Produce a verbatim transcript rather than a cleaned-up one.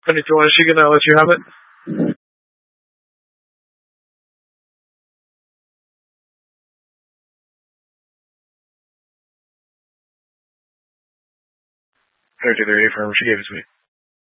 twenty-two, is she gonna let you have it? thirty-three, affirm, she gave it to me.